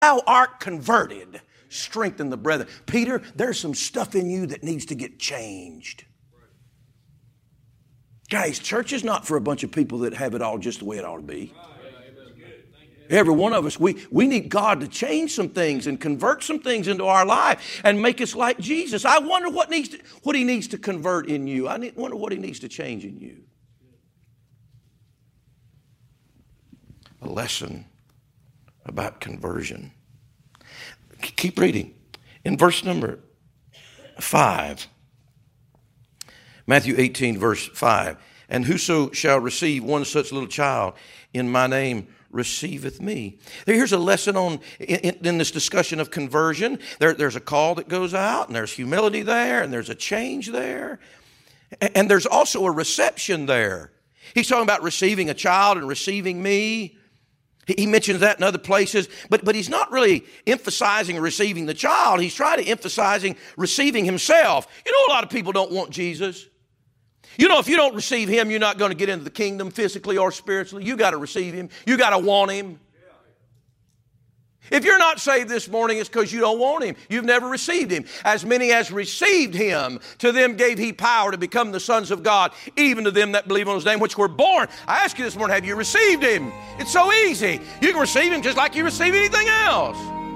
thou art converted, strengthen the brethren. Peter, there's some stuff in you that needs to get changed. Guys, church is not for a bunch of people that have it all just the way it ought to be. Every one of us, we need God to change some things and convert some things into our life and make us like Jesus. I wonder what He needs to convert in you. I wonder what He needs to change in you. A lesson about conversion. Keep reading. In verse number 5, Matthew 18, verse 5, and whoso shall receive one such little child in my name receiveth me. Here's a lesson in this discussion of conversion. There's a call that goes out, and there's humility there, and there's a change there, and there's also a reception there. He's talking about receiving a child and receiving me. He mentions that in other places, but he's not really emphasizing receiving the child. He's trying to emphasizing receiving himself. You know, a lot of people don't want Jesus. You know, if you don't receive Him, you're not going to get into the kingdom physically or spiritually. You got to receive Him. You got to want Him. If you're not saved this morning, it's because you don't want Him. You've never received Him. As many as received Him, to them gave He power to become the sons of God, even to them that believe on His name, which were born. I ask you this morning, have you received Him? It's so easy. You can receive Him just like you receive anything else.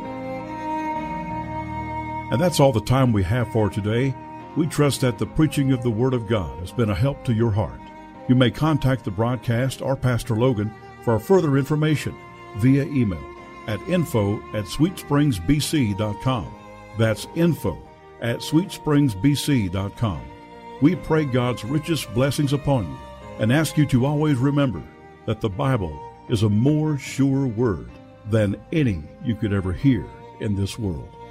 And that's all the time we have for today. We trust that the preaching of the Word of God has been a help to your heart. You may contact the broadcast or Pastor Logan for further information via email at info@sweetspringsbc.com. That's info@sweetspringsbc.com. We pray God's richest blessings upon you and ask you to always remember that the Bible is a more sure word than any you could ever hear in this world.